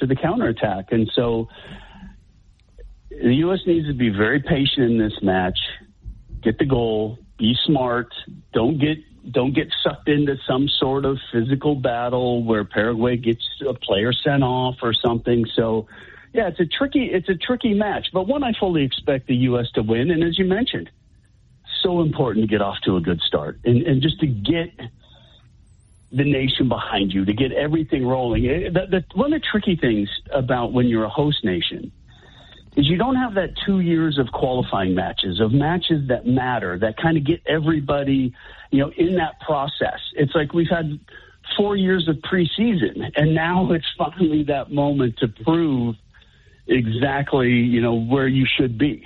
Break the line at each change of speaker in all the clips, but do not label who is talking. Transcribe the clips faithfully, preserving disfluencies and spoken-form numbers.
to the counterattack. And so the U S needs to be very patient in this match, get the goal, be smart, don't get don't get sucked into some sort of physical battle where Paraguay gets a player sent off or something. So, yeah, it's a tricky it's a tricky match, but one I fully expect the U S to win. And as you mentioned, so important to get off to a good start and, and just to get the nation behind you, to get everything rolling. The, the, one of the tricky things about when you're a host nation is you don't have that two years of qualifying matches, of matches that matter, that kind of get everybody, you know, in that process. It's like we've had four years of preseason, and now it's finally that moment to prove exactly, you know, where you should be.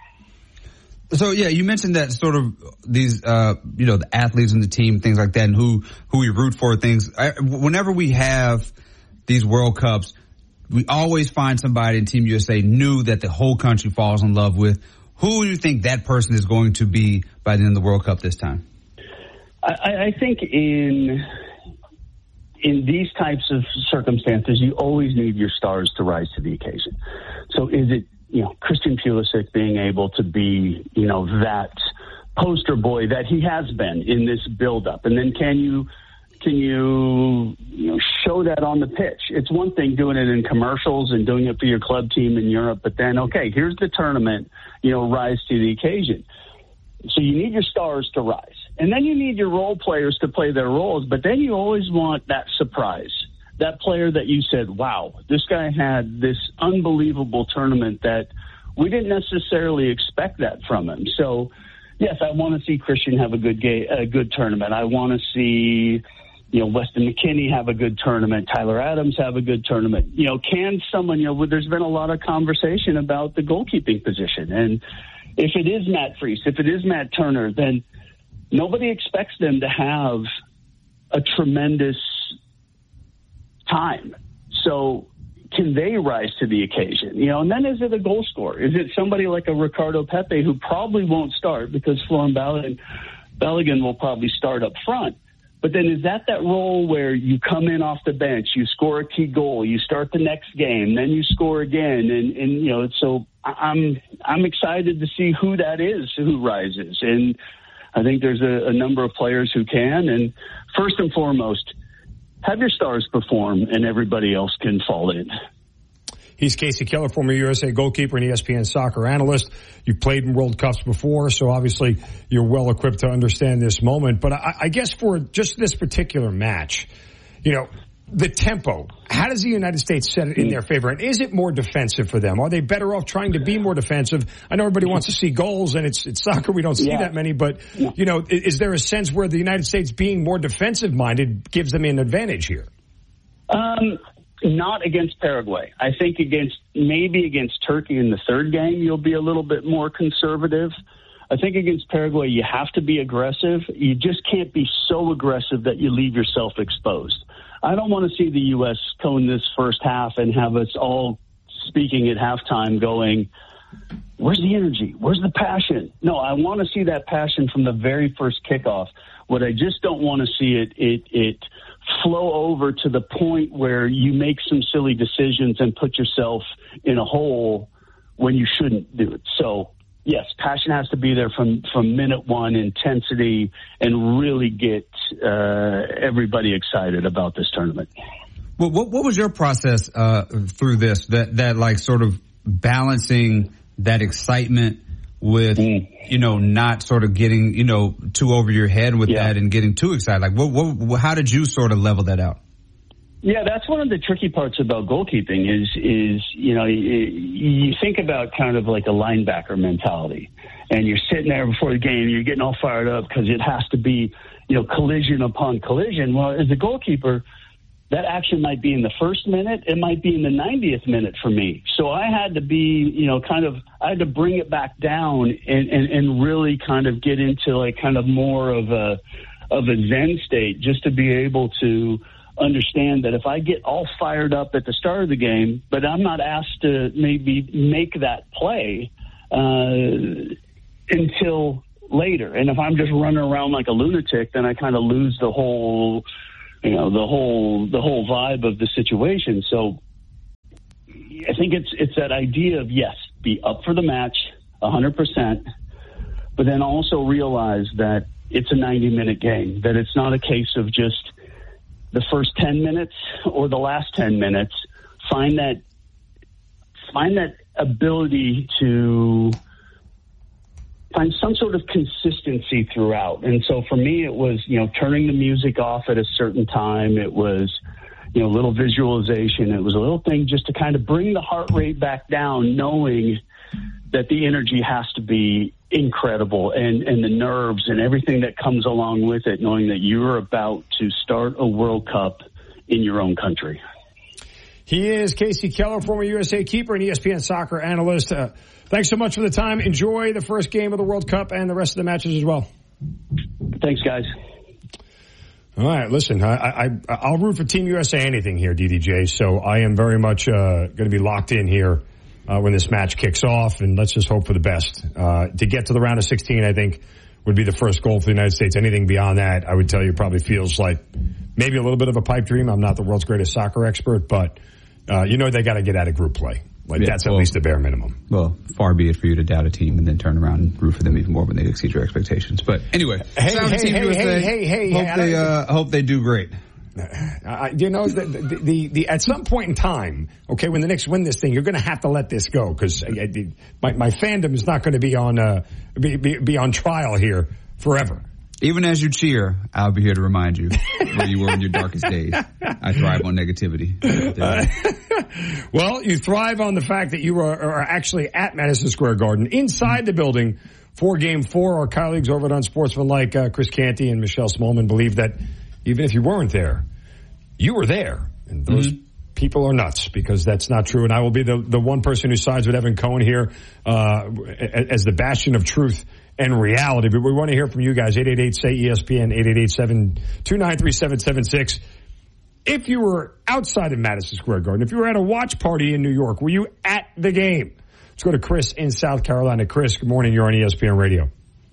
So, yeah, you mentioned that sort of these, uh, you know, the athletes and the team, things like that, and who, who we root for, things. I, whenever we have these World Cups, we always find somebody in Team U S A new that the whole country falls in love with. Who do you think that person is going to be by the end of the World Cup this time?
I, I think in in these types of circumstances, you always need your stars to rise to the occasion. So is it, you know, Christian Pulisic being able to be, you know, that poster boy that he has been in this buildup? And then can you can you, you know, show that on the pitch? It's one thing doing it in commercials and doing it for your club team in Europe, but then, okay, here's the tournament, you know, rise to the occasion. So you need your stars to rise. And then you need your role players to play their roles, but then you always want that surprise, that player that you said, wow, this guy had this unbelievable tournament that we didn't necessarily expect that from him. So, yes, I want to see Christian have a good game, a good tournament. I want to see, you know, Weston McKennie have a good tournament. Tyler Adams have a good tournament. You know, can someone, you know, there's been a lot of conversation about the goalkeeping position. And if it is Matt Freese, if it is Matt Turner, then nobody expects them to have a tremendous time. So can they rise to the occasion? You know, and then is it a goal scorer? Is it somebody like a Ricardo Pepe who probably won't start because Florin Balogun will probably start up front? But then is that that role where you come in off the bench, you score a key goal, you start the next game, then you score again, and, and you know, so I'm I'm excited to see who that is who rises, and I think there's a, a number of players who can. And first and foremost, have your stars perform, and everybody else can fall in.
He's Casey Keller, former U S A goalkeeper and E S P N soccer analyst. You've played in World Cups before, so obviously you're well equipped to understand this moment. But I, I guess for just this particular match, you know, the tempo, how does the United States set it in their favor? And is it more defensive for them? Are they better off trying to be more defensive? I know everybody wants to see goals, and it's, it's soccer. We don't see yeah. that many. But, yeah. you know, is, is there a sense where the United States being more defensive-minded gives them an advantage here?
Um, not against Paraguay. I think against maybe against Turkey in the third game, you'll be a little bit more conservative. I think against Paraguay, you have to be aggressive. You just can't be so aggressive that you leave yourself exposed. I don't want to see the U S come in this first half and have us all speaking at halftime going, where's the energy? Where's the passion? No, I want to see that passion from the very first kickoff. What I just don't want to see it, it, it flow over to the point where you make some silly decisions and put yourself in a hole when you shouldn't do it. So, yes, passion has to be there from, from minute one, intensity, and really get uh, everybody excited about this tournament.
Well, what, what was your process uh, through this, that, that like sort of balancing that excitement with, mm. you know, not sort of getting, you know, too over your head with yeah. that and getting too excited? Like, what, what, how did you sort of level that out?
Yeah, that's one of the tricky parts about goalkeeping is, is you know, you, you think about kind of like a linebacker mentality, and you're sitting there before the game, you're getting all fired up because it has to be, you know, collision upon collision. Well, as a goalkeeper, that action might be in the first minute, it might be in the ninetieth minute for me. So I had to be, you know, kind of, I had to bring it back down and, and, and really kind of get into like kind of more of a, of a Zen state just to be able to understand that if I get all fired up at the start of the game, but I'm not asked to maybe make that play uh, until later. And if I'm just running around like a lunatic, then I kind of lose the whole, you know, the whole, the whole vibe of the situation. So I think it's it's that idea of, yes, be up for the match one hundred percent, but then also realize that it's a ninety-minute game, that it's not a case of just the first ten minutes or the last ten minutes. Find that find that ability to find some sort of consistency throughout. And so for me, it was, you know, turning the music off at a certain time. It was, you know, a little visualization. It was a little thing just to kind of bring the heart rate back down, knowing that the energy has to be incredible, and, and the nerves and everything that comes along with it, knowing that you're about to start a World Cup in your own country.
He is Casey Keller, former U S A keeper and E S P N soccer analyst. Uh, thanks so much for the time. Enjoy the first game of the World Cup and the rest of the matches as well.
Thanks, guys.
All right, listen, I, I, I'll root for Team U S A anything here, D D J, so I am very much uh, going to be locked in here uh, when this match kicks off, and let's just hope for the best. Uh, to get to the round of sixteen, I think, would be the first goal for the United States. Anything beyond that, I would tell you, probably feels like maybe a little bit of a pipe dream. I'm not the world's greatest soccer expert, but uh, you know they got to get out of group play. Like yeah, that's well, at least the bare minimum.
Well, far be it for you to doubt a team and then turn around and root for them even more when they exceed your expectations. But anyway,
hey, hey,
Team
hey,
U S A,
hey, hey, hey,
hope
hey,
they uh, hope they do great.
Uh, you know, the, the, the, the, at some point in time, okay, when the Knicks win this thing, you're going to have to let this go, because my, my fandom is not going to be on uh, be, be, be on trial here forever.
Even as you cheer, I'll be here to remind you where you were in your darkest days. I thrive on negativity.
Uh, well, you thrive on the fact that you are, are actually at Madison Square Garden, inside the building for Game Four. Our colleagues over at Unsportsmanlike, uh, Chris Canty and Michelle Smallman, believe that even if you weren't there, you were there. And those mm-hmm. people are nuts, because that's not true. And I will be the, the one person who sides with Evan Cohen here uh, as the bastion of truth and reality. But we want to hear from you guys. eight eight eight, S A Y, E S P N, eight eight eight, seven two nine three, seven seven six. If you were outside of Madison Square Garden, if you were at a watch party in New York, were you at the game? Let's go to Chris in South Carolina. Chris, good morning. You're on E S P N Radio.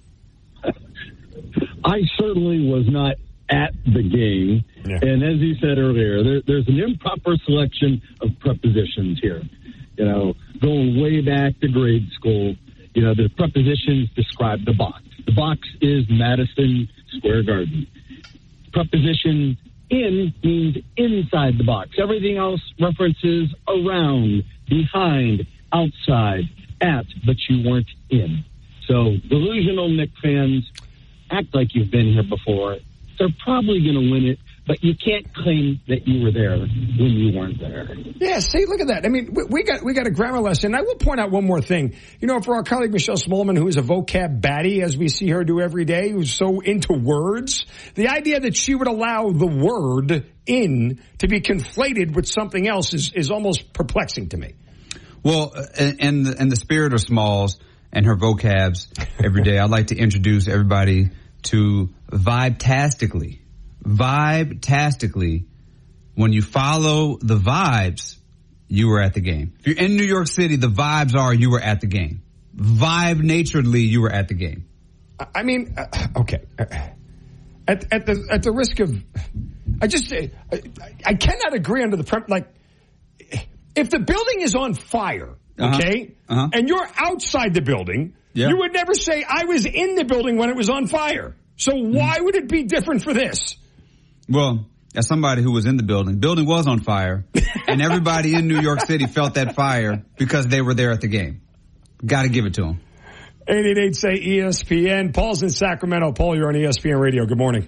I certainly was not at the game. Yeah. And as you said earlier, there, there's an improper selection of prepositions here. You know, going way back to grade school, you know, the prepositions describe the box. The box is Madison Square Garden. Preposition in means inside the box. Everything else references around, behind, outside, at, but you weren't in. So delusional Knicks fans, act like you've been here before. They're probably going to win it, but you can't claim that you were there when you weren't there.
Yeah, see, look at that. I mean, we, we got we got a grammar lesson. I will point out one more thing. You know, for our colleague Michelle Smallman, who is a vocab baddie, as we see her do every day, who's so into words, the idea that she would allow the word in to be conflated with something else is, is almost perplexing to me.
Well, in the, in the spirit of Smalls and her vocabs every day, I'd like to introduce everybody to Vibe-tastically. Vibe-tastically. When you follow the vibes, you were at the game. If you're in New York City, the vibes are you were at the game. Vibe-naturedly, you were at the game.
I mean, uh, okay. At, at the at the risk of, I just I, I cannot agree under the premise. Like, if the building is on fire, okay, uh-huh. Uh-huh. and you're outside the building. Yeah. You would never say, I was in the building when it was on fire. So why would it be different for this?
Well, as somebody who was in the building, building was on fire, and everybody in New York City felt that fire because they were there at the game. Got to give it to them.
eight eight eight, say E S P N. Paul's in Sacramento. Paul, you're on E S P N Radio. Good morning.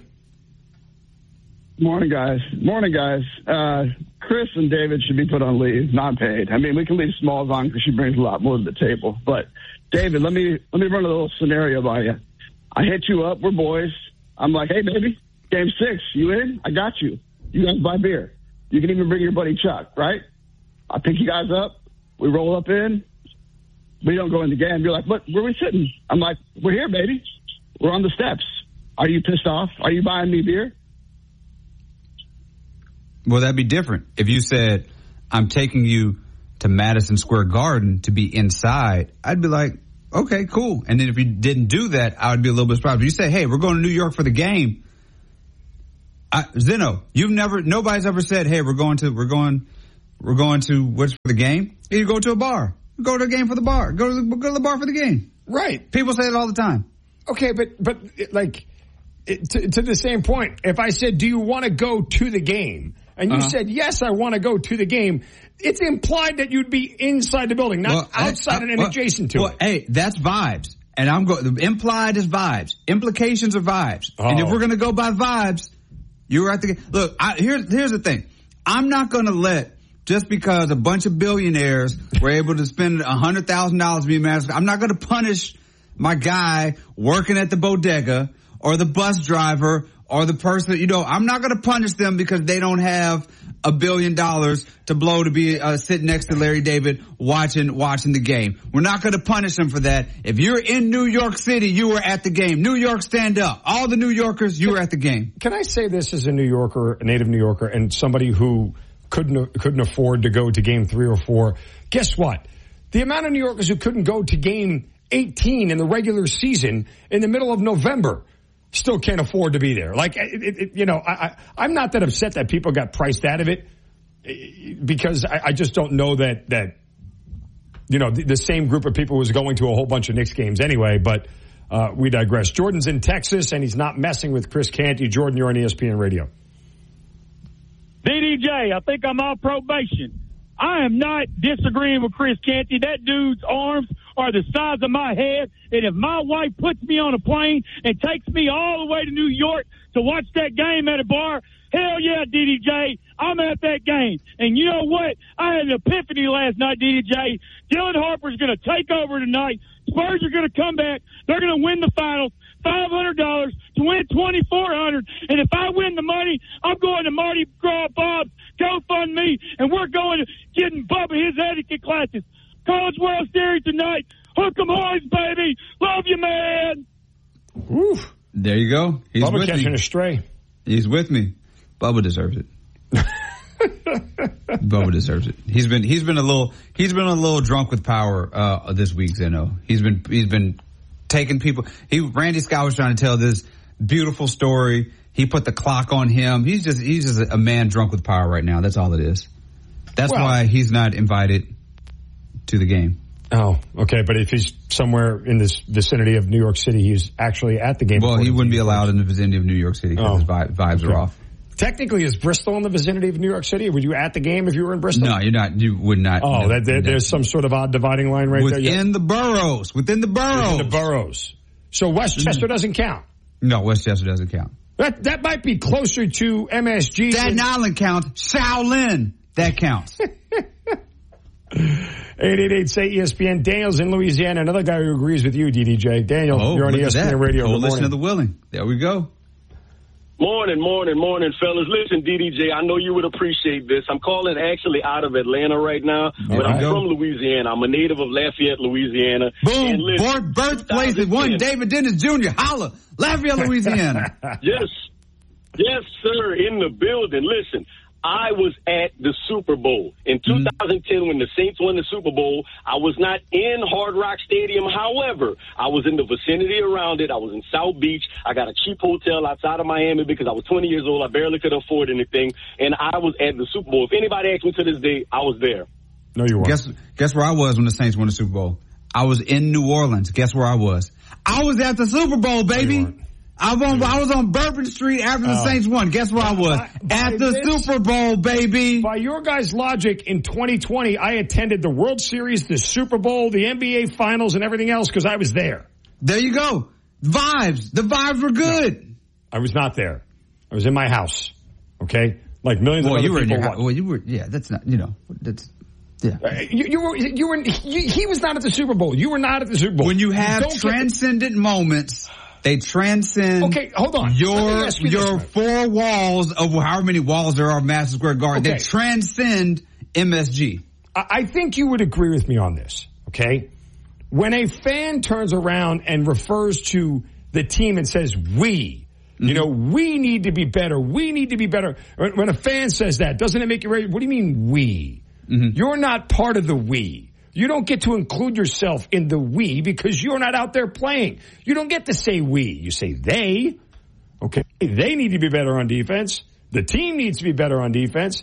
Morning, guys. Morning, guys. Uh, Chris and David should be put on leave, not paid. I mean, we can leave Smalls on because she brings a lot more to the table, but David, let me let me run a little scenario by you. I hit you up. We're boys. I'm like, hey, baby, game six, you in? I got you. You guys buy beer. You can even bring your buddy Chuck, right? I pick you guys up. We roll up in. We don't go in the game. You're like, what? Where are we sitting? I'm like, we're here, baby. We're on the steps. Are you pissed off? Are you buying me beer?
Well, that'd be different. If you said, I'm taking you to Madison Square Garden to be inside, I'd be like, okay, cool. And then if you didn't do that, I would be a little bit surprised. But you say, hey, we're going to New York for the game. I, Zeno, you've never, nobody's ever said, hey, we're going to, we're going we're going to what's for the game. You go to a bar. Go to a game for the bar. Go to the, go to the bar for the game.
Right.
People say it all the time.
Okay, but but like to, to the same point, if I said, "Do you want to go to the game?" and you uh-huh. said, "Yes, I want to go to the game," it's implied that you'd be inside the building, not well, outside I, I, and well, adjacent to
well,
it.
Hey, that's vibes. And I'm going, implied is vibes. Implications are vibes. Oh. And if we're going to go by vibes, you were at the, look, I, here's, here's the thing. I'm not going to let, just because a bunch of billionaires were able to spend one hundred thousand dollars to be a master, I'm not going to punish my guy working at the bodega or the bus driver or the person, you know, I'm not going to punish them because they don't have a billion dollars to blow to be uh, sitting next to Larry David watching watching the game. We're not going to punish them for that. If you're in New York City, you were at the game. New York, stand up. All the New Yorkers, you were at the game.
Can I say this as a New Yorker, a native New Yorker, and somebody who couldn't couldn't afford to go to game three or four? Guess what? The amount of New Yorkers who couldn't go to game eighteen in the regular season in the middle of November still can't afford to be there. Like, it, it, you know, I, I, I'm not that upset that people got priced out of it because I, I just don't know that, that you know, the, the same group of people was going to a whole bunch of Knicks games anyway, but uh, we digress. Jordan's in Texas, and he's not messing with Chris Canty. Jordan, you're on E S P N Radio.
D D J, I think I'm off probation. I am not disagreeing with Chris Canty. That dude's arms are the size of my head. And if my wife puts me on a plane and takes me all the way to New York to watch that game at a bar, hell yeah, D D J, I'm at that game. And you know what? I had an epiphany last night, D D J. Dylan Harper's going to take over tonight. Spurs are going to come back. They're going to win the finals. five hundred dollars to win twenty-four hundred dollars. And if I win the money, I'm going to Marty Gras Bob's GoFundMe, and we're going to getting Bubba his etiquette classes. College World Series tonight. Hook 'em horns, baby. Love you, man.
Woo.
There you go. He's
Bubba
with
catching
me.
a stray.
He's with me. Bubba deserves it. Bubba deserves it. He's been he's been a little he's been a little drunk with power uh, this week, Zeno. He's been he's been taking people. He Randy Scott was trying to tell this beautiful story. He put the clock on him. He's just he's just a man drunk with power right now. That's all it is. That's well, why he's not invited to the game.
Oh, okay. But if he's somewhere in this vicinity of New York City, he's actually at the game.
Well, he wouldn't be allowed in the vicinity of New York City because oh, his vi- vibes okay. are off.
Technically, is Bristol in the vicinity of New York City? Were you at the game if you were in Bristol?
No, you're not. You would not.
Oh,
no,
that, there, there's some sort of odd dividing line right
within
there.
Within the boroughs. Within the boroughs.
Within the boroughs. So Westchester mm. doesn't count.
No, Westchester doesn't count.
That that might be closer to M S G.
Staten Island counts. Shaolin. That counts.
eight eight eight, say E S P N. Daniel's in Louisiana. Another guy who agrees with you, D D J. Daniel, oh, you're on E S P N Radio.
Coalition of the Willing. There we go.
Morning, morning, morning, fellas. Listen, D D J, I know you would appreciate this. I'm calling actually out of Atlanta right now, but right. I'm from Louisiana. I'm a native of Lafayette, Louisiana.
Boom. Listen, birthplace of one David Dennis Junior Holla. Lafayette, Louisiana.
Yes. Yes, sir. In the building. Listen. I was at the Super Bowl. In two thousand ten, when the Saints won the Super Bowl, I was not in Hard Rock Stadium. However, I was in the vicinity around it. I was in South Beach. I got a cheap hotel outside of Miami because I was twenty years old. I barely could afford anything. And I was at the Super Bowl. If anybody asks me to this day, I was there.
No, you weren't.
Guess, guess where I was when the Saints won the Super Bowl? I was in New Orleans. Guess where I was? I was at the Super Bowl, baby. No, I was, on, I was on Bourbon Street after the oh. Saints won. Guess where I was? By, by At the this, Super Bowl, baby.
By your guys' logic, in twenty twenty, I attended the World Series, the Super Bowl, the N B A Finals, and everything else because I was there.
There you go. Vibes. The vibes were good.
No, I was not there. I was in my house. Okay? Like millions
well,
of other
you were
people.
In your house. Well, you were, yeah, that's not, you know, that's... Yeah.
Uh, you, you were, you were, you, he was not at the Super Bowl. You were not at the Super Bowl.
When you have you transcendent the, moments... They transcend
okay, hold on.
your you your four walls of however many walls there are, Madison Square Garden. Okay. They transcend M S G.
I think you would agree with me on this, okay? When a fan turns around and refers to the team and says, we, mm-hmm. you know, we need to be better. We need to be better. When a fan says that, doesn't it make you ready? What do you mean we? Mm-hmm. You're not part of the we. You don't get to include yourself in the we because you're not out there playing. You don't get to say we. You say they. Okay. They need to be better on defense. The team needs to be better on defense.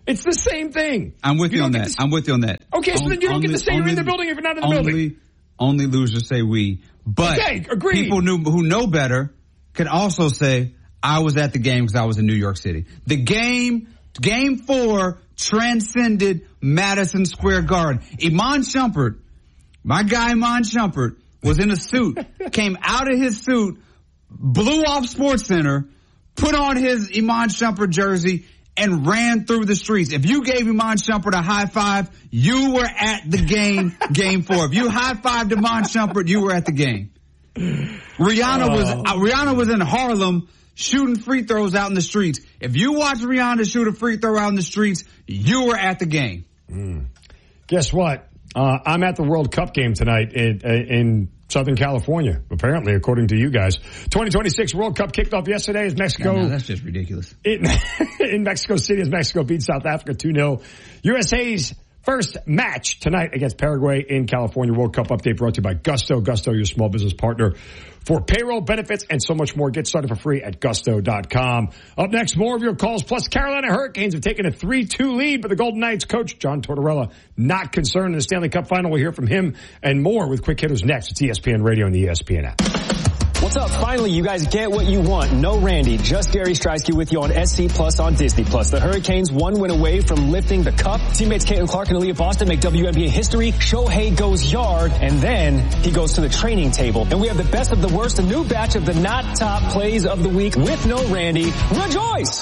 It's the same thing.
I'm with you, you on that.
To,
I'm with you on that.
Okay, so then you don't only, get to say only, you're in the building if you're not in the
only,
building.
Only losers say we. But
okay, agreed.
People knew, who know better can also say, I was at the game because I was in New York City. The game, game four, transcended Madison Square Garden. Iman Shumpert, my guy Iman Shumpert, was in a suit, came out of his suit, blew off SportsCenter, put on his Iman Shumpert jersey, and ran through the streets. If you gave Iman Shumpert a high five, you were at the game, game four. If you high-fived Iman Shumpert, you were at the game. Rihanna oh. was uh, Rihanna was in Harlem shooting free throws out in the streets. If you watch Rihanna shoot a free throw out in the streets, you were at the game.
Mm. Guess what? Uh, I'm at the World Cup game tonight in, in Southern California, apparently, according to you guys. twenty twenty-six World Cup kicked off yesterday as Mexico...
No, no, that's just ridiculous.
In, in Mexico City as Mexico beat South Africa two nil. U S A's first match tonight against Paraguay in California. World Cup update brought to you by Gusto. Gusto, your small business partner for payroll, benefits, and so much more. Get started for free at gusto dot com. Up next, more of your calls. Plus, Carolina Hurricanes have taken a three two lead, but the Golden Knights coach John Tortorella not concerned in the Stanley Cup final. We'll hear from him and more with Quick Hitters next. It's E S P N Radio and the E S P N app.
What's up? Finally, you guys get what you want. No Randy, just Gary Streisky with you on S C Plus on Disney Plus. The Hurricanes one win away from lifting the cup. Teammates Caitlin Clark and Aaliyah Boston make W N B A history. Shohei goes yard, and then he goes to the training table. And we have the best of the worst, a new batch of the not top plays of the week with no Randy. Rejoice!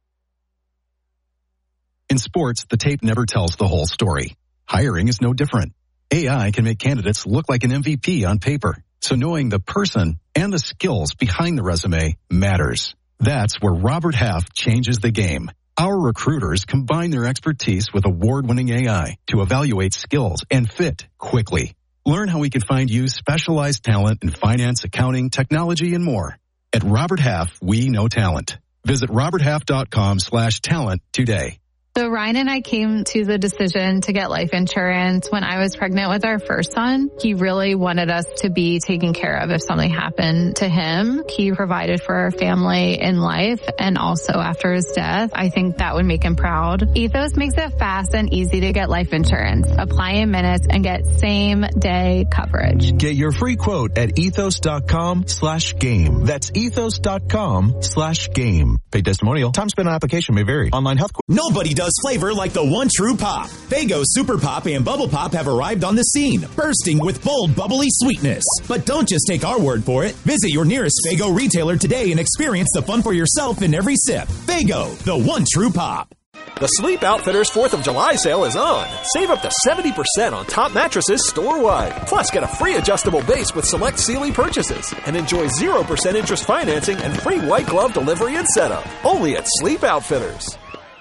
In sports, the tape never tells the whole story. Hiring is no different. A I can make candidates look like an M V P on paper. So knowing the person and the skills behind the resume matters. That's where Robert Half changes the game. Our recruiters combine their expertise with award-winning A I to evaluate skills and fit quickly. Learn how we can find you specialized talent in finance, accounting, technology, and more. At Robert Half, we know talent. Visit robert half dot com slash talent today.
So Ryan and I came to the decision to get life insurance when I was pregnant with our first son. He really wanted us to be taken care of if something happened to him. He provided for our family in life and also after his death. I think that would make him proud. Ethos makes it fast and easy to get life insurance. Apply in minutes and get same day coverage.
Get your free quote at ethos dot com slash game. That's ethos dot com slash game. Paid testimonial. Time spent on application may vary. Online health.
Nobody does flavor like the one true pop. Faygo Super Pop and Bubble Pop have arrived on the scene, bursting with bold, bubbly sweetness. But don't just take our word for it. Visit your nearest Faygo retailer today and experience the fun for yourself in every sip. Faygo, the one true pop.
The Sleep Outfitters fourth of July sale is on. Save up to seventy percent on top mattresses store-wide. Plus, get a free adjustable base with select Sealy purchases. And enjoy zero percent interest financing and free white glove delivery and setup. Only at Sleep Outfitters.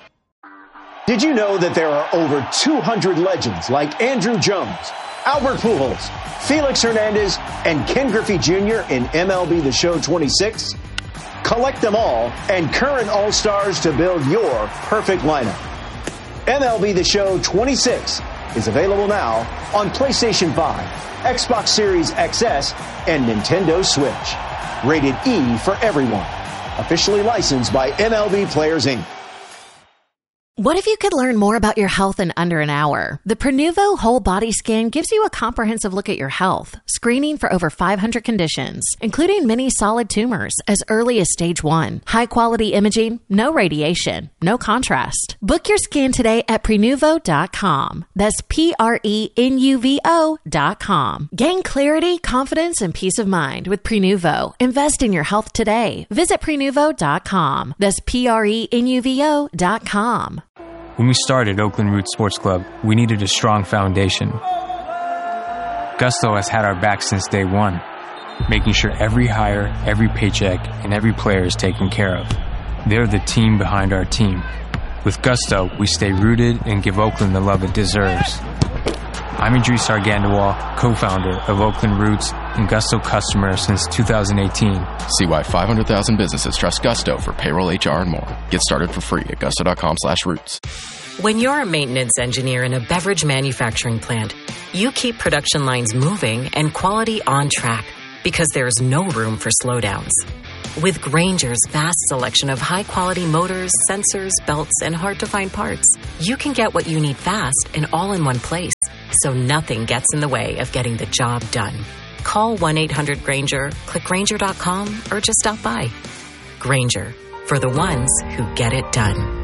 Did you know that there are over two hundred legends like Andrew Jones, Albert Pujols, Felix Hernandez, and Ken Griffey Junior in M L B The Show twenty-six? Collect them all and current All-Stars to build your perfect lineup. M L B The Show twenty-six is available now on PlayStation five, Xbox Series X S, and Nintendo Switch. Rated E for everyone. Officially licensed by M L B Players, Incorporated.
What if you could learn more about your health in under an hour? The Prenuvo Whole Body Scan gives you a comprehensive look at your health, screening for over five hundred conditions, including many solid tumors as early as stage one. High quality imaging, no radiation, no contrast. Book your scan today at prenuvo dot com. That's P R E N U V O dot com. Gain clarity, confidence, and peace of mind with Prenuvo. Invest in your health today. Visit prenuvo dot com. That's P R E N U V O dot com.
When we started Oakland Roots Sports Club, we needed a strong foundation. Gusto has had our back since day one, making sure every hire, every paycheck, and every player is taken care of. They're the team behind our team. With Gusto, we stay rooted and give Oakland the love it deserves. I'm Idris Argandawal, co-founder of Oakland Roots and Gusto customer since two thousand eighteen.
See why five hundred thousand businesses trust Gusto for payroll, H R, and more. Get started for free at gusto dot com slash roots.
When you're a maintenance engineer in a beverage manufacturing plant, you keep production lines moving and quality on track because there's no room for slowdowns. With Grainger's vast selection of high-quality motors, sensors, belts, and hard-to-find parts, you can get what you need fast and all in one place, so nothing gets in the way of getting the job done. Call one eight hundred Grainger, click Grainger dot com, or just stop by. Grainger, for the ones who get it done.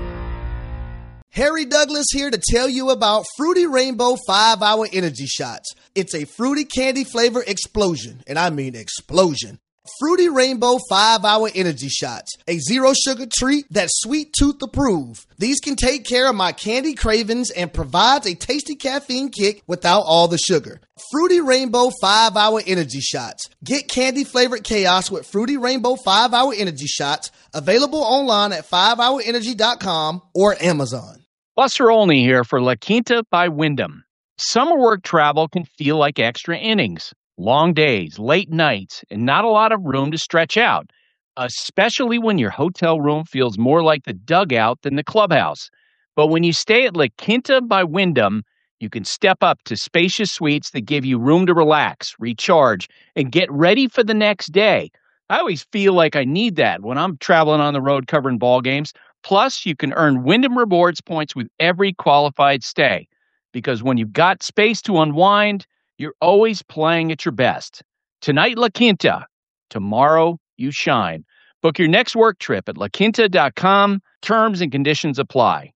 Harry Douglas here to tell you about Fruity Rainbow five hour Energy Shots. It's a fruity candy flavor explosion, and I mean explosion. Fruity Rainbow five hour Energy Shots, a zero sugar treat that's sweet tooth approved. These can take care of my candy cravings and provides a tasty caffeine kick without all the sugar. Fruity Rainbow five hour Energy Shots. Get candy flavored chaos with Fruity Rainbow five hour Energy Shots, available online at five hour energy dot com or Amazon.
Buster Olney here for La Quinta by Wyndham. Summer work travel can feel like extra innings. Long days, late nights, and not a lot of room to stretch out, especially when your hotel room feels more like the dugout than the clubhouse. But when you stay at La Quinta by Wyndham, you can step up to spacious suites that give you room to relax, recharge, and get ready for the next day. I always feel like I need that when I'm traveling on the road covering ball games. Plus, you can earn Wyndham Rewards points with every qualified stay. Because when you've got space to unwind, you're always playing at your best. Tonight, La Quinta. Tomorrow, you shine. Book your next work trip at la quinta dot com. Terms and conditions apply.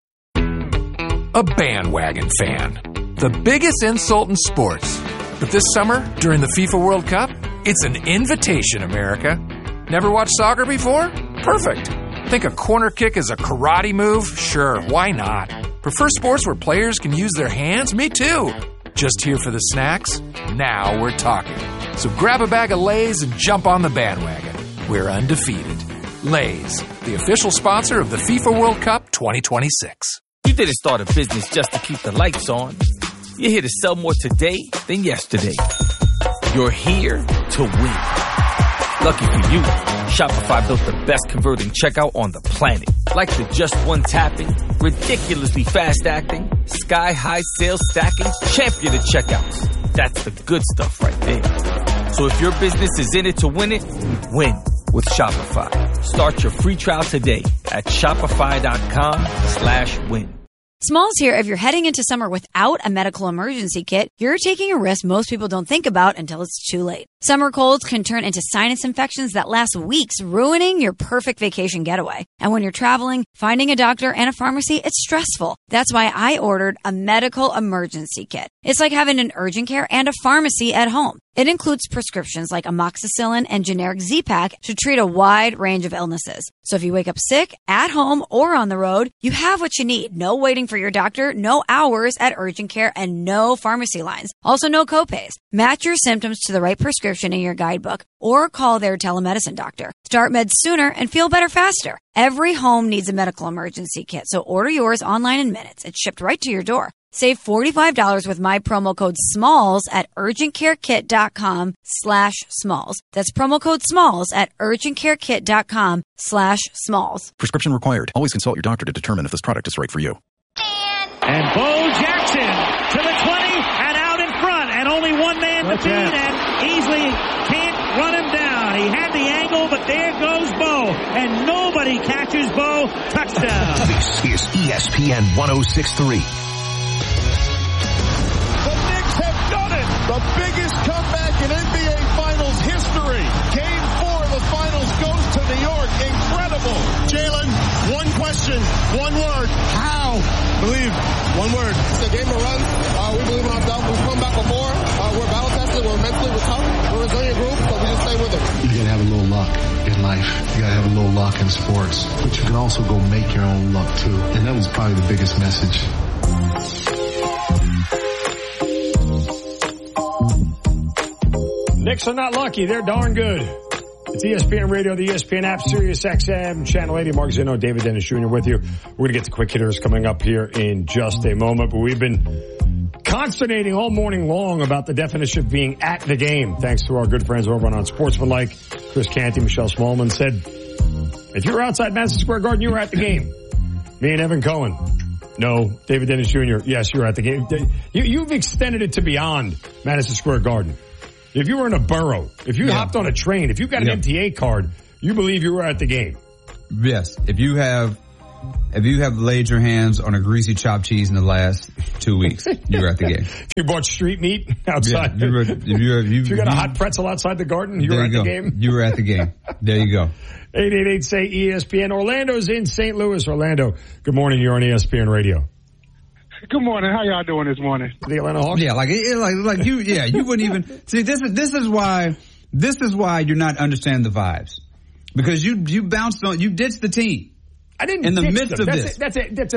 A bandwagon fan. The biggest insult in sports. But this summer, during the FIFA World Cup, it's an invitation, America. Never watched soccer before? Perfect. Think a corner kick is a karate move? Sure, why not? Prefer sports where players can use their hands? Me too. Just here for the snacks? Now we're talking. So grab a bag of Lay's and jump on the bandwagon. We're undefeated. Lay's, the official sponsor of the FIFA World Cup twenty twenty-six.
You didn't start a business just to keep the lights on. You're here to sell more today than yesterday. You're here to win. Lucky for you, Shopify built the best converting checkout on the planet. Like the just one tapping, ridiculously fast acting, sky-high sales stacking, champion of checkouts. That's the good stuff right there. So if your business is in it to win it, win with Shopify. Start your free trial today at shopify.com slash win.
Smalls here. If you're heading into summer without a medical emergency kit, you're taking a risk most people don't think about until it's too late. Summer colds can turn into sinus infections that last weeks, ruining your perfect vacation getaway. And when you're traveling, finding a doctor and a pharmacy, it's stressful. That's why I ordered a medical emergency kit. It's like having an urgent care and a pharmacy at home. It includes prescriptions like amoxicillin and generic Z-Pak to treat a wide range of illnesses. So if you wake up sick, at home, or on the road, you have what you need. No waiting for your doctor, no hours at urgent care, and no pharmacy lines. Also, no copays. Match your symptoms to the right prescription in your guidebook or call their telemedicine doctor. Start meds sooner and feel better faster. Every home needs a medical emergency kit, so order yours online in minutes. It's shipped right to your door. Save forty-five dollars with my promo code SMALLS at urgentcarekit.com slash SMALLS. That's promo code SMALLS at urgentcarekit.com slash SMALLS.
Prescription required. Always consult your doctor to determine if this product is right for you.
And Bo Jackson to the twenty and out in front, and only one man to beat, and easily can't run him down. He had the angle, but there goes Bo, and nobody catches Bo. Touchdown.
This is E S P N one oh six point three.
The biggest comeback in N B A Finals history. Game four of the Finals goes to New York. Incredible. Jalen, one question, one word. How? Believe. One word. It's a game of runs. Uh, we believe in ourselves. We've come back before. Uh, we're battle tested. We're mentally we're tough. We're a resilient group, so we just stay with it.
You gotta have a little luck in life. You gotta have a little luck in sports. But you can also go make your own luck too. And that was probably the biggest message.
Knicks are not lucky. They're darn good. It's E S P N Radio, the E S P N app, Sirius X M, Channel eighty. Mark Zinno, David Dennis Junior with you. We're going to get to quick hitters coming up here in just a moment, but we've been consternating all morning long about the definition of being at the game. Thanks to our good friends over on Unsportsmanlike. Chris Canty, Michelle Smallman said, if you were outside Madison Square Garden, you were at the game. Me and Evan Cohen. No. David Dennis Junior Yes, you're at the game. You, you've extended it to beyond Madison Square Garden. If you were in a borough, if you yeah. hopped on a train, if you got an yeah. M T A card, You believe you were at the game.
Yes. If you have, if you have laid your hands on a greasy chopped cheese in the last two weeks, you were at the game.
If you bought street meat outside.
Yeah, you were, if, you were, you,
if you got
you,
a hot pretzel outside the garden, you were at
you
the
go.
game.
You were at the game. There you go.
eight eight eight, say E S P N. Orlando's in Saint Louis. Orlando, good morning. You're on E S P N Radio.
Good morning. How y'all doing this morning?
The Atlanta Hawks?
Yeah, like, it, like, like you, yeah, you wouldn't even, see, this is, this is why, this is why you're not understanding the vibes. Because you, you bounced on, you ditched the team.
I didn't
in the
ditch
midst
them.
of
that's
this.
It, that's it. That's